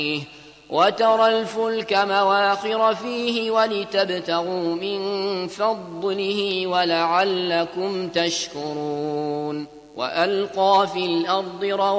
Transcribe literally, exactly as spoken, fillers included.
وترى الفلك مواخر فيه ولتبتغوا من فضله ولعلكم تشكرون وألقى في الأرض رواسي